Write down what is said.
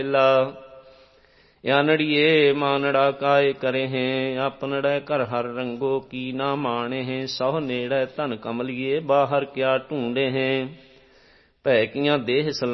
ਆਨੜੀਏ ਮਾਨੜਾ ਕਾਇ ਕਰੇ ਹੈ, ਆਪਨੜੈ ਘਰ ਹਰ ਰੰਗੋ ਕੀ ਨਾ ਮਾਣੇ ਹੈ। ਸਹੁ ਨੇੜੈ ਧਨ ਕਮਲੀਏ, ਬਾਹਰ ਕਿਆ ਢੂੰਡੇ ਹੈ। ਭੈ ਕੀਆਂ ਦੇਹ